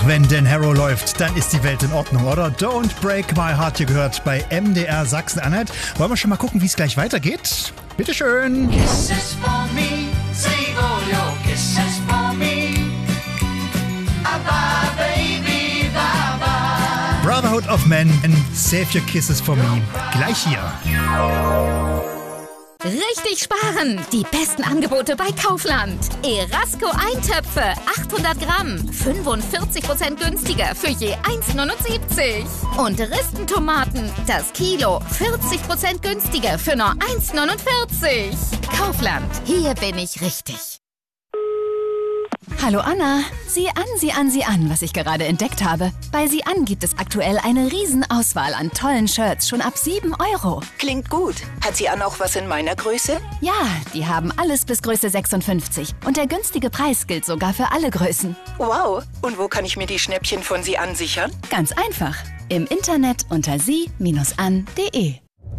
wenn Dan Harrow läuft, dann ist die Welt in Ordnung, oder? Don't Break My Heart, ihr gehört bei MDR Sachsen-Anhalt. Wollen wir schon mal gucken, wie es gleich weitergeht? Bitteschön. Kisses for me, save all your kisses for me. Bye, baby, bye, bye. Brotherhood of Men and Save Your Kisses for Me. Gleich hier. Richtig sparen! Die besten Angebote bei Kaufland. Erasco Eintöpfe, 800 Gramm, 45% günstiger für je 1,79. Und Ristentomaten, das Kilo, 40% günstiger für nur 1,49. Kaufland, hier bin ich richtig. Hallo Anna, sieh an, was ich gerade entdeckt habe. Bei Sieh an gibt es aktuell eine Riesenauswahl an tollen Shirts, schon ab 7 €. Klingt gut. Hat Sieh an auch was in meiner Größe? Ja, die haben alles bis Größe 56. Und der günstige Preis gilt sogar für alle Größen. Wow. Und wo kann ich mir die Schnäppchen von Sieh an sichern? Ganz einfach. Im Internet unter sie-an.de.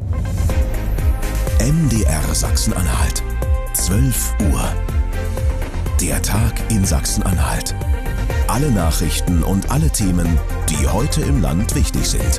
MDR Sachsen-Anhalt. 12 Uhr. Der Tag in Sachsen-Anhalt. Alle Nachrichten und alle Themen, die heute im Land wichtig sind.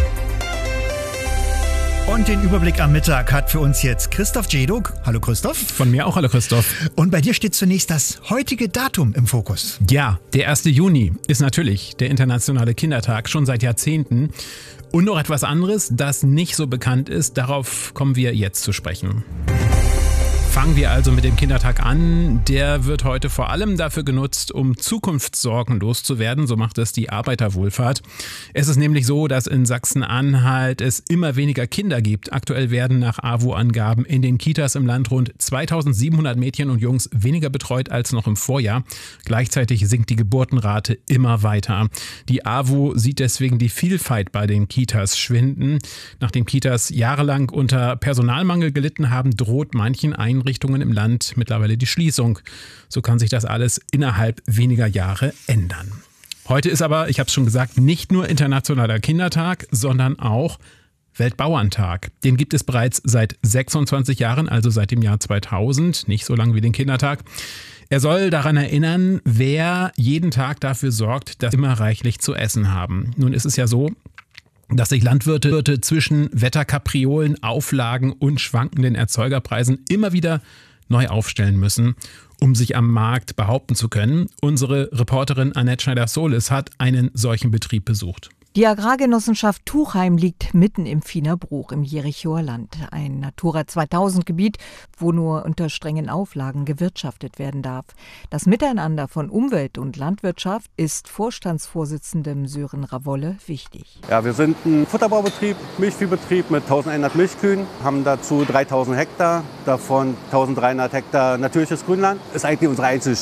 Und den Überblick am Mittag hat für uns jetzt Christoph Jeduk. Hallo Christoph. Von mir auch hallo Christoph. Und bei dir steht zunächst das heutige Datum im Fokus. Ja, der 1. Juni ist natürlich der internationale Kindertag, schon seit Jahrzehnten. Und noch etwas anderes, das nicht so bekannt ist, darauf kommen wir jetzt zu sprechen. Fangen wir also mit dem Kindertag an. Der wird heute vor allem dafür genutzt, um Zukunftssorgen loszuwerden. So macht es die Arbeiterwohlfahrt. Es ist nämlich so, dass in Sachsen-Anhalt es immer weniger Kinder gibt. Aktuell werden nach AWO-Angaben in den Kitas im Land rund 2700 Mädchen und Jungs weniger betreut als noch im Vorjahr. Gleichzeitig sinkt die Geburtenrate immer weiter. Die AWO sieht deswegen die Vielfalt bei den Kitas schwinden. Nachdem Kitas jahrelang unter Personalmangel gelitten haben, droht manchen Einrichtungen im Land mittlerweile die Schließung. So kann sich das alles innerhalb weniger Jahre ändern. Heute ist aber, ich habe es schon gesagt, nicht nur Internationaler Kindertag, sondern auch Weltbauerntag. Den gibt es bereits seit 26 Jahren, also seit dem Jahr 2000, nicht so lange wie den Kindertag. Er soll daran erinnern, wer jeden Tag dafür sorgt, dass wir immer reichlich zu essen haben. Nun ist es ja so, dass sich Landwirte zwischen Wetterkapriolen, Auflagen und schwankenden Erzeugerpreisen immer wieder neu aufstellen müssen, um sich am Markt behaupten zu können. Unsere Reporterin Annette Schneider-Solis hat einen solchen Betrieb besucht. Die Agrargenossenschaft Tuchheim liegt mitten im Wienerbruch im Jerichoer Land. Ein Natura-2000-Gebiet, wo nur unter strengen Auflagen gewirtschaftet werden darf. Das Miteinander von Umwelt und Landwirtschaft ist Vorstandsvorsitzendem Sören Ravolle wichtig. Ja, wir sind ein Futterbaubetrieb, Milchviehbetrieb mit 1100 Milchkühen, haben dazu 3000 Hektar, davon 1300 Hektar natürliches Grünland. Ist eigentlich unsere einzige